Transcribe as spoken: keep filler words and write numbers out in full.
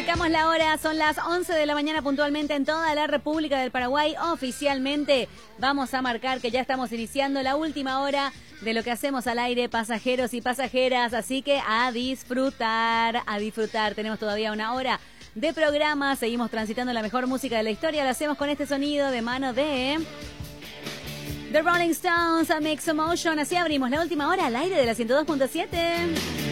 Marcamos la hora, son las once de la mañana puntualmente en toda la República del Paraguay. Oficialmente vamos a marcar que ya estamos iniciando la última hora de lo que hacemos al aire, pasajeros y pasajeras. Así que a disfrutar, a disfrutar. Tenemos todavía una hora de programa, seguimos transitando la mejor música de la historia. Lo hacemos con este sonido de mano de The Rolling Stones, A Mixed Emotion. Así abrimos la última hora al aire de la ciento dos punto siete.